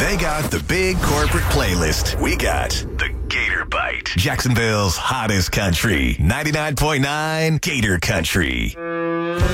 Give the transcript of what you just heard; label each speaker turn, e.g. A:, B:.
A: They got the big corporate playlist. We got the Gator Bite. Jacksonville's hottest country. 99.9 Gator Country.